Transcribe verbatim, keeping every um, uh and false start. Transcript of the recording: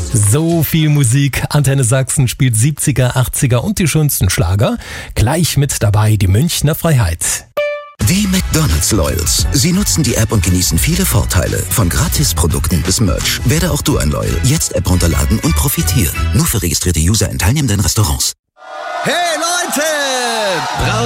So viel Musik. Antenne Sachsen spielt siebziger, achtziger und die schönsten Schlager. Gleich mit dabei die Münchner Freiheit. Die McDonald's Loyals. Sie nutzen die App und genießen viele Vorteile. Von Gratisprodukten bis Merch. Werde auch du ein Loyal. Jetzt App runterladen und profitieren. Nur für registrierte User in teilnehmenden Restaurants. Hey Leute!